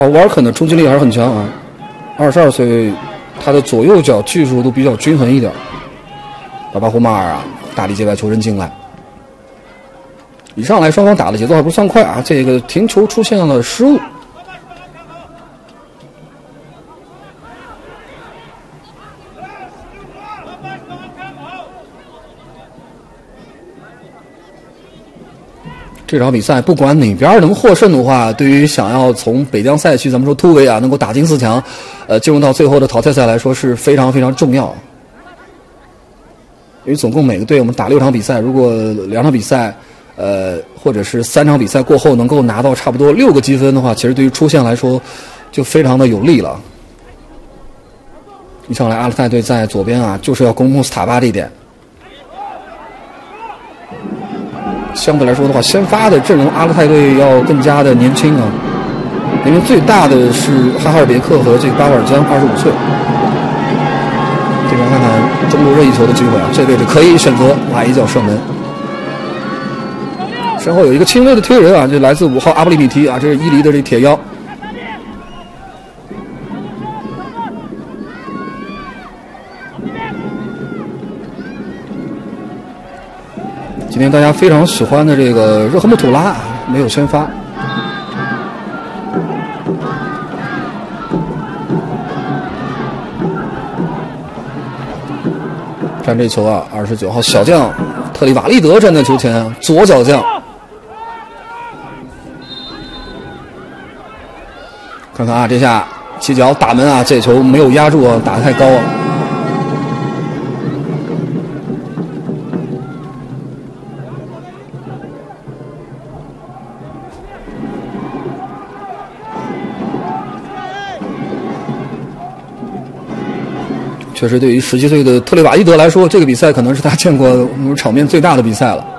沃尔肯的冲击力还是很强啊，22岁，他的左右脚技术都比较均衡一点。巴巴胡马尔啊，大力接外球扔进来。一上来双方打的节奏还不算快啊，这个停球出现了失误。这场比赛不管哪边能获胜的话，对于想要从北疆赛区咱们说突围啊能够打进4强，进入到最后的淘汰赛来说是非常非常重要。因为总共每个队我们打6场比赛，如果2场比赛，或者是3场比赛过后能够拿到差不多6个积分的话，其实对于出线来说就非常的有利了。一上来阿勒泰队在左边啊，就是要攻穆斯塔巴这一点。相对来说的话，先发的阵容阿勒泰队要更加的年轻啊，因为最大的是哈哈尔别克和这个巴瓦尔江，25岁。这边看看中路任意球的机会啊，这位置可以选择来一脚射门。身后有一个轻微的推人啊，这来自5号阿布利米提啊，这是伊犁的这铁腰。今天大家非常喜欢的这个热赫木图拉没有先发。看这球啊，29号小将特里瓦利德站在球前，左脚将。看看啊，这下起脚打门啊，这球没有压住啊，打得太高啊。确实，对于17岁的特雷瓦伊德来说，这个比赛可能是他见过场面最大的比赛了。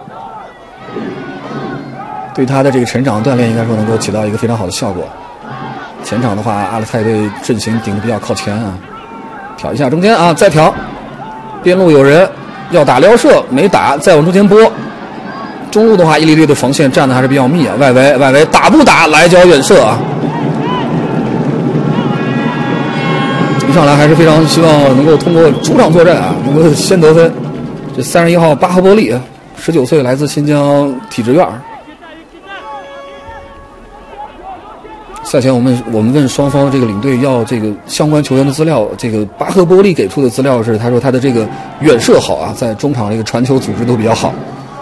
对他的这个成长锻炼，应该说能够起到一个非常好的效果。前场的话，阿勒泰队阵型顶得比较靠前啊，挑一下中间啊，再挑，边路有人要打撩射没打，再往中间拨。中路的话，伊犁队的防线站的还是比较密啊，外围打不打，来一脚远射啊。一上来还是非常希望能够通过主场作战啊，能够先得分。这31号巴赫波利，19岁，来自新疆体制院。赛前我们问双方这个领队要这个相关球员的资料，这个巴赫波利给出的资料是，他说他的这个远射好啊，在中场这个传球组织都比较好。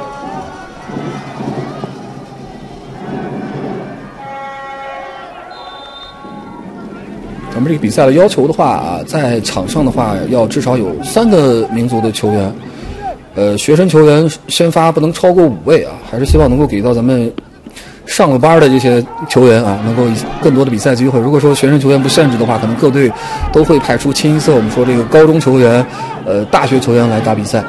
咱们这个比赛的要求的话啊，在场上的话要至少有3个民族的球员，学生球员先发不能超过5位啊，还是希望能够给到咱们上了班的这些球员啊，能够更多的比赛机会。如果说学生球员不限制的话，可能各队都会派出清一色我们说这个高中球员、大学球员来打比赛。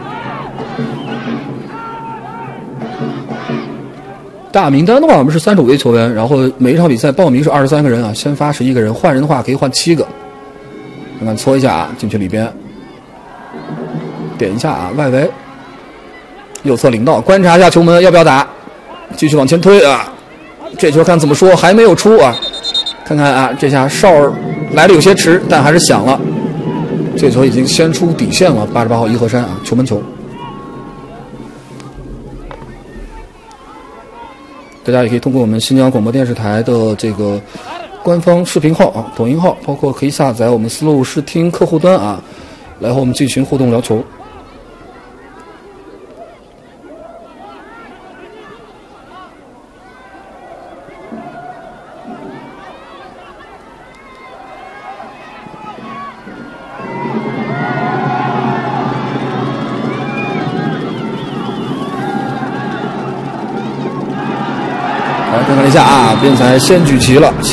大名单的话，我们是35位球员，然后每一场比赛报名是23个人啊，先发11个人，换人的话可以换7个。看看搓一下啊，进去里边，点一下啊，外围，右侧领到，观察一下球门要不要打，继续往前推啊。这球看怎么说，还没有出啊。看看啊，这下哨儿来的有些迟，但还是响了。这球已经先出底线了，88号伊河山啊，球门球。大家也可以通过我们新疆广播电视台的这个官方视频号啊、抖音号，包括可以下载我们思路视听客户端啊，来和我们进行互动聊球。看看一下啊，边裁先举旗了，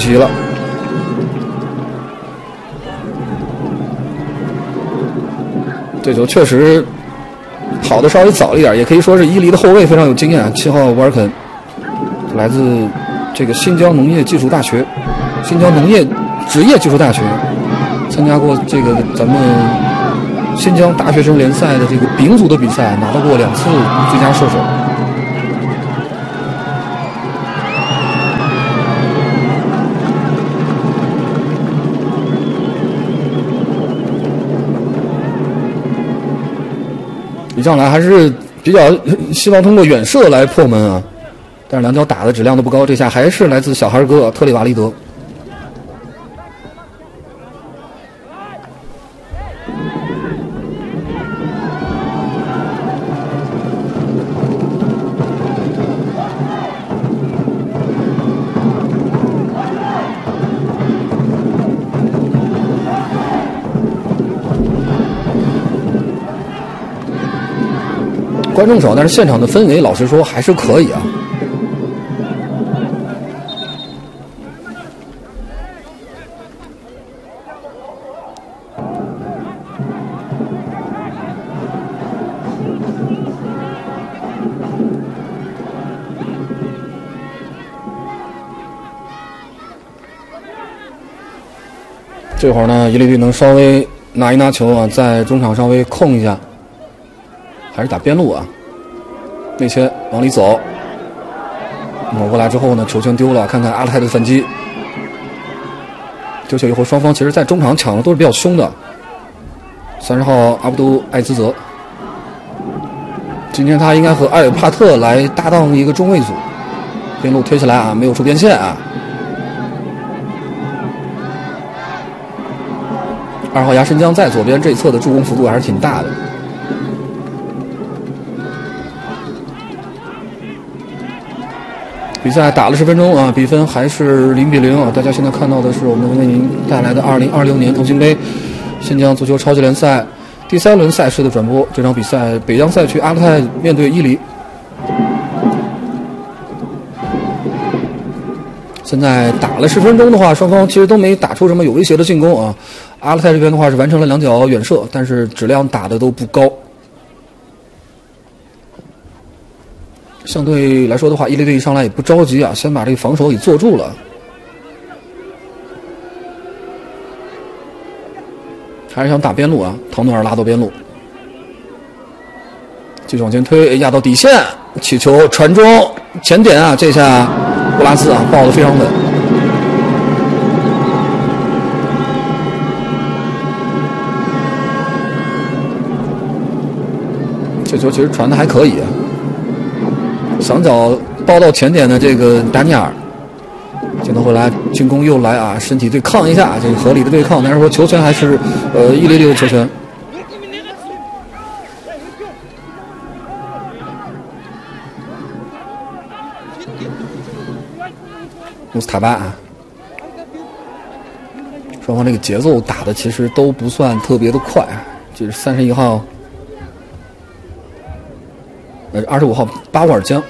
这球确实跑的稍微早一点，也可以说是伊犁的后卫非常有经验啊。7号沃尔肯，来自这个新疆农业技术大学、新疆农业职业技术大学，参加过这个咱们新疆大学生联赛的这个丙组的比赛，拿到过2次最佳射手。 一上来还是比较希望通过远射来破门啊，但是两脚打的质量都不高，这下还是来自小孩哥特里瓦利德。观众少，但是现场的氛围，老实说还是可以啊。这会儿呢，伊利队能稍微拿一拿球啊，在中场稍微控一下。还是打边路啊，内切往里走，抹过来之后呢，球权丢了，看看阿勒泰的反击。丢球以后，双方其实在中场抢的都是比较凶的。30号阿卜杜艾兹泽，今天他应该和埃尔帕特来搭档一个中卫组，边路推起来啊，没有出边线啊。2号牙申江在左边这一侧的助攻幅度还是挺大的。比赛打了10分钟啊，比分还是0-0啊。大家现在看到的是我们为您带来的2026年腾讯杯新疆足球超级联赛第3轮赛事的转播。这场比赛北疆赛区阿勒泰面对伊犁。现在打了10分钟的话，双方其实都没打出什么有威胁的进攻啊。阿勒泰这边的话是完成了2脚远射，但是质量打的都不高。相对来说的话，伊犁队一上来也不着急啊，先把这个防守给做住了。还是想打边路啊，唐努尔拉到边路，继续往前推，压到底线，起球传中前点啊，这下布拉斯啊抱得非常稳。这球其实传的还可以啊。想脚抱到前点的这个达尼尔，镜头回来，进攻又来啊，身体对抗一下，这个合理的对抗，但是说球权还是伊犁队的球权。穆斯塔巴啊，双方这个节奏打的其实都不算特别的快，这是31号。25号巴沃尔江，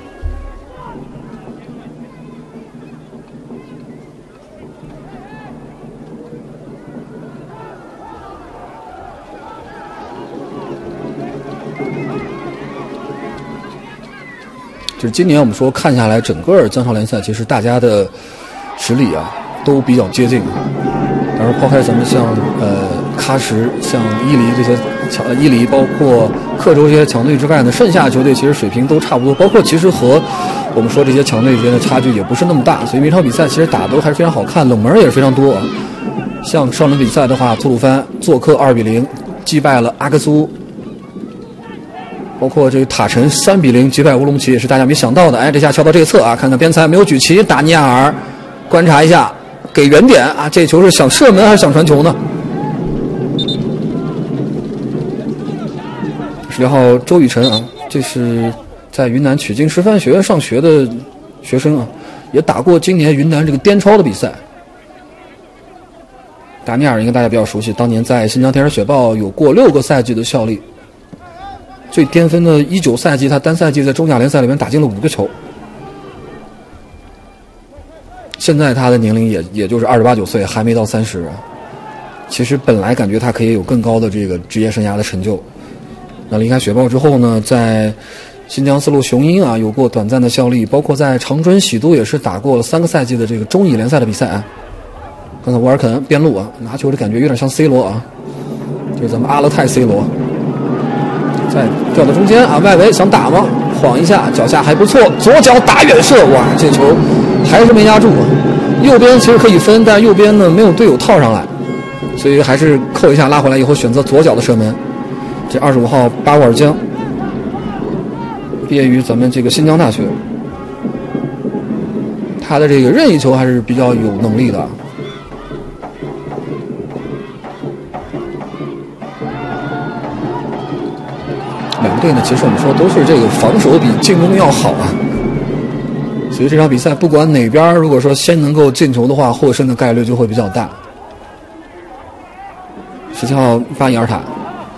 就是今年我们说看下来，整个江超联赛其实大家的实力啊都比较接近。当然，抛开咱们像喀什、像伊犁这些伊犁，包括克州这些强队之外呢，剩下的球队其实水平都差不多，包括其实和我们说这些强队之间的差距也不是那么大，所以每场比赛其实打的都还是非常好看，冷门也是非常多。像上轮比赛的话，吐鲁番做客2-0击败了阿克苏，包括这个塔城3-0击败乌鲁木齐，也是大家没想到的。哎，这下敲到这侧啊，看看边裁没有举旗，达尼亚尔观察一下，给远点啊，这球是想射门还是想传球呢？16号周雨辰啊，这是在云南曲靖师范学院上学的学生啊，也打过今年云南这个滇超的比赛。达尼尔应该大家比较熟悉，当年在新疆天使雪豹有过6个赛季的效力，最巅峰的19赛季，他单赛季在中甲联赛里面打进了5个球。现在他的年龄也就是28、9岁，还没到30啊。其实本来感觉他可以有更高的这个职业生涯的成就。那离开雪豹之后呢，在新疆丝路雄鹰啊有过短暂的效力，包括在长春喜都也是打过了3个赛季的这个中乙联赛的比赛啊。刚才沃尔肯边路啊，拿球的感觉有点像 C 罗啊，就是咱们阿勒泰 C 罗。再掉到中间啊，外围想打吗？晃一下，脚下还不错，左脚打远射，哇，这球还是没压住啊。右边其实可以分，但是右边呢没有队友套上来，所以还是扣一下拉回来以后选择左脚的射门。 这25号巴沃尔江，毕业于咱们这个新疆大学，他的这个任意球还是比较有能力的。两个队呢，其实我们说都是这个防守比进攻要好啊。所以这场比赛不管哪边如果说先能够进球的话，获胜的概率就会比较大。17号巴伊尔塔，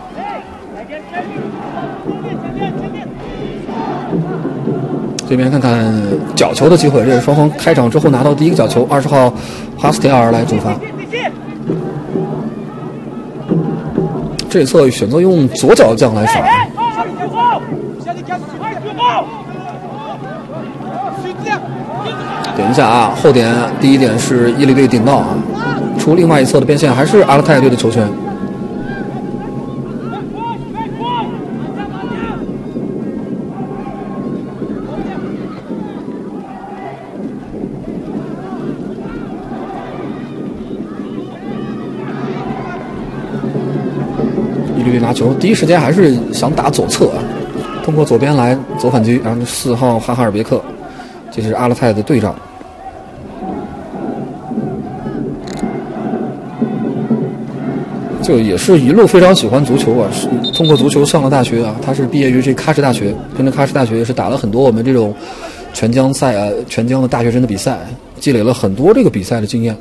这边看看角球的机会，这是双方开场之后拿到第一个角球，20号哈斯蒂尔来主罚。这侧选择用左脚将来罚。点一下啊，后点第一点是伊犁队顶到啊，出另外一侧的边线还是阿勒泰队的球权。伊犁队拿球，第一时间还是想打左侧啊，通过左边来走反击，然后4号哈哈尔别克，这是阿勒泰的队长。就也是一路非常喜欢足球啊，是通过足球上了大学啊。他是毕业于这喀什大学，跟着喀什大学也是打了很多我们这种全疆赛啊、全疆的大学生的比赛，积累了很多这个比赛的经验。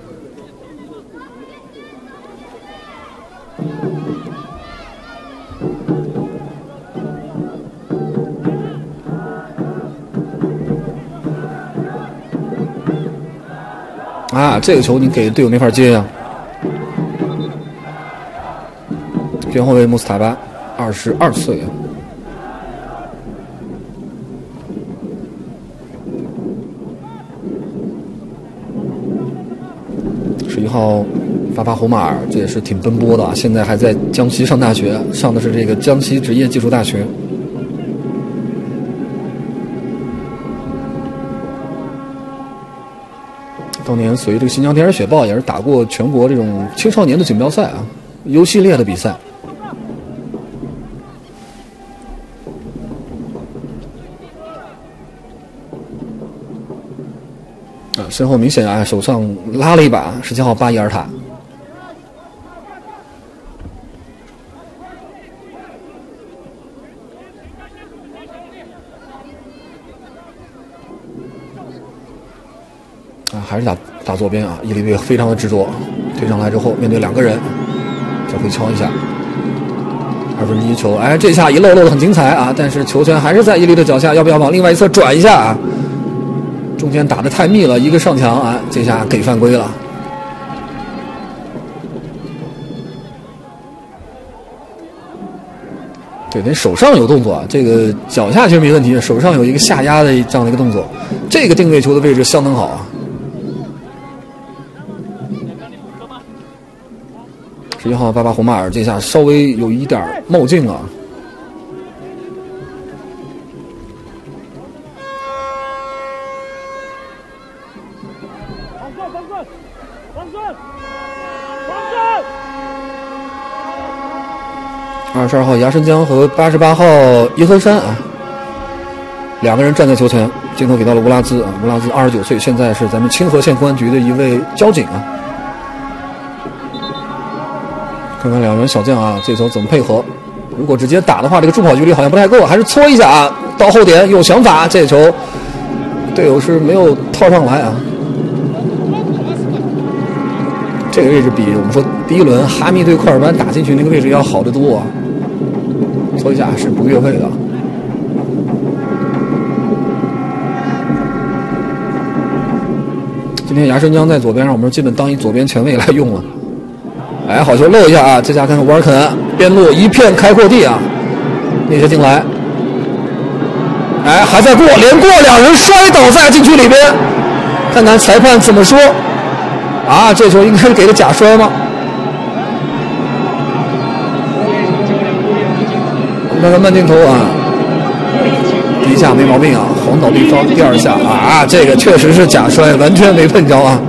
啊，这个球你给队友没法接呀、边后卫穆斯塔巴，22岁啊。11号法巴胡马尔，这也是挺奔波的啊，现在还在江西上大学，上的是这个江西职业技术大学。当年随这个新疆天使雪豹也是打过全国这种青少年的锦标赛啊，U系列的比赛。身后明显啊，手上拉了一把17号巴伊尔塔。还是打左边啊！伊犁队非常的执着，推上来之后面对两个人，脚可以敲一下，1/2球，哎，这下一漏的很精彩啊！但是球权还是在伊犁的脚下，要不要往另外一侧转一下啊？中间打得太密了，一个上墙啊，这下给犯规了。对，那手上有动作啊，这个脚下其实没问题，手上有一个下压的这样的一个动作，这个定位球的位置相当好啊。11号巴巴胡马尔这下稍微有一点冒进了。22号牙山江和88号耶和山啊，两个人站在球前，镜头给到了乌拉兹啊，乌拉兹29岁，现在是咱们清河县公安局的一位交警啊。看看两员小将啊，这球怎么配合？如果直接打的话，这个助跑距离好像不太够，还是搓一下啊。到后点有想法，这球队友是没有套上来啊。这个位置比我们说第一轮哈密对科尔班打进去那个位置要好得多啊。搓一下是不越位的。今天牙山江在左边，让我们基本当一左边前卫来用了。哎，好球漏一下啊！这下看看沃尔肯边路一片开阔地啊，内切进来，哎，还在过，连过，两人摔倒在禁区里边，看看裁判怎么说啊？这球应该是给的假摔吗？看看慢镜头啊，第一下没毛病啊，晃倒对方，第二下啊，这个确实是假摔，完全没碰着啊。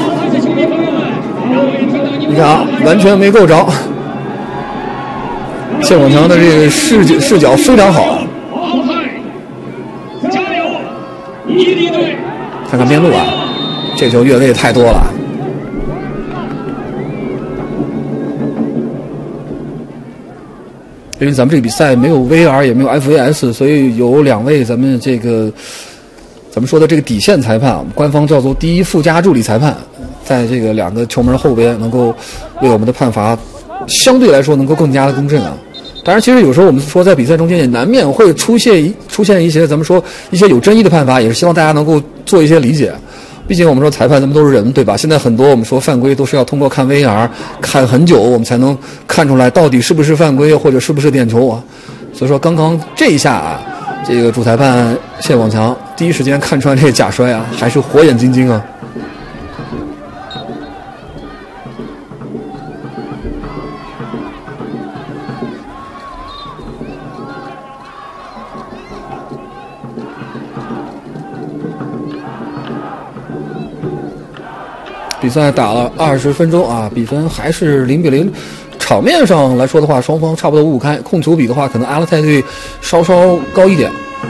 你看啊，完全没够着。 谢广强的这个视角非常好。 加油！伊犁队。 看看边路啊，这球越位太多了。因为咱们这个比赛没有 VAR 也没有 FAS， 所以有2位咱们说的这个底线裁判，我们官方叫做第一附加助理裁判，在这个2个球门后边能够为我们的判罚相对来说能够更加的公正啊。当然，其实有时候我们说在比赛中间也难免会出现一些咱们说一些有争议的判罚，也是希望大家能够做一些理解。毕竟我们说裁判咱们都是人，对吧？现在很多我们说犯规都是要通过看 VAR 看很久，我们才能看出来到底是不是犯规或者是不是点球啊。所以说刚刚这一下啊，这个主裁判谢广强第一时间看穿这个假摔啊，还是火眼金睛啊。比赛打了20分钟啊，比分还是0-0。场面上来说的话，双方差不多5-5开。控球比的话，可能阿勒泰队稍稍高一点。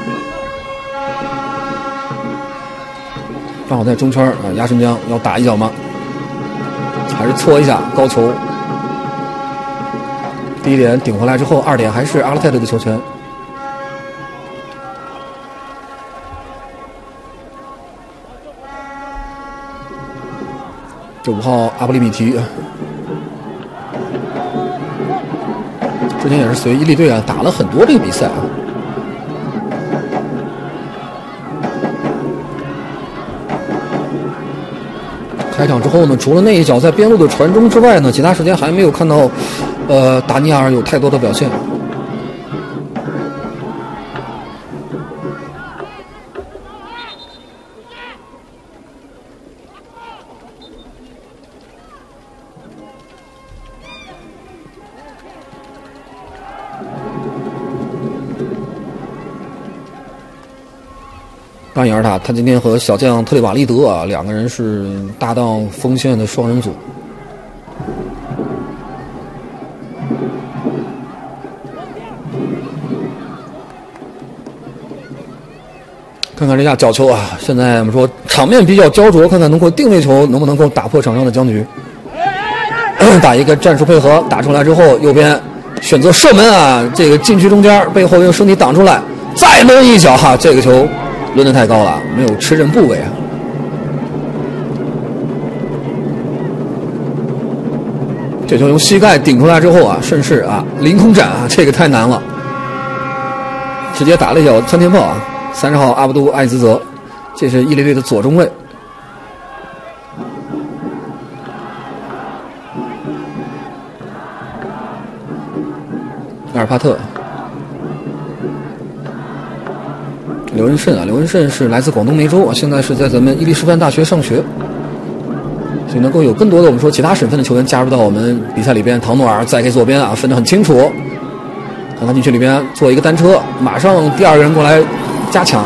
正好在中圈啊，鸭神江要打一脚吗？还是搓一下高球？第1点顶回来之后，2点还是阿勒泰队的球权。这5号阿布里米提，之前也是随伊利队啊打了很多这个比赛啊。开场之后呢，除了那一脚在边路的传中之外呢，其他时间还没有看到，达尼尔有太多的表现。巴伊尔塔，他今天和小将特里瓦利德啊2个人是搭档锋线的双人组。看看这下角球啊，现在我们说场面比较焦灼，看看能够定位球能不能够打破场上的僵局。打一个战术配合，打出来之后，右边选择射门啊，这个禁区中间被后卫用身体挡出来，再抡一脚哈，这个球抡得太高了，没有吃正部位啊。这球用膝盖顶出来之后啊，顺势啊凌空斩啊，这个太难了，直接打了一脚窜天炮啊。30号阿布杜艾兹泽，这是伊犁队的左中卫。阿尔帕特，刘文胜啊，刘文胜是来自广东梅州啊，现在是在咱们伊犁师范大学上学，所以能够有更多的我们说其他省份的球员加入到我们比赛里边。唐努尔再给左边啊，分得很清楚。看看禁区里边做一个单车，马上第2个人过来加强。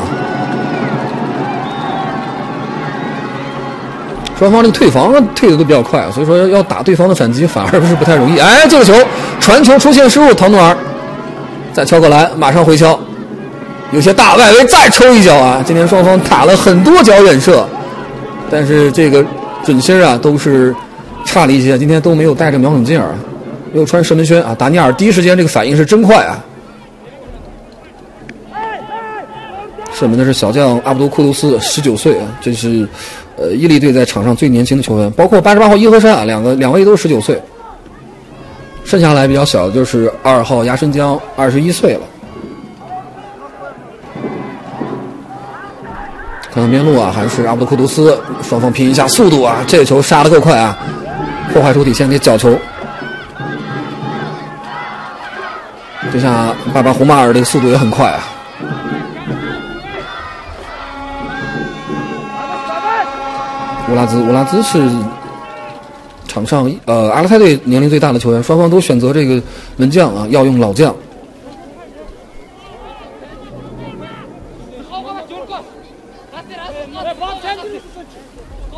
双方这个退防退的都比较快，所以说要打对方的反击反而不是不太容易。哎，这个球传球出现失误，唐努尔再敲过来，马上回敲，有些大外围再抽一脚啊！今天双方打了很多脚远射，但是这个准星啊都是差了一些，今天都没有带着瞄准镜啊，没有穿射门靴啊。达尼尔第一时间这个反应是真快啊！射门的是小将阿布多库杜斯，19岁啊，这是伊犁队在场上最年轻的球员，包括88号伊和山啊，两位都是19岁。剩下来比较小的就是2号牙申江，21岁了。看看边路啊，还是阿布多库杜斯，双方拼一下速度啊，这个球杀得够快啊，破坏出底线的角球。这下巴巴胡马尔的速度也很快啊。乌拉兹是场上阿勒泰队年龄最大的球员，双方都选择这个门将啊，要用老将。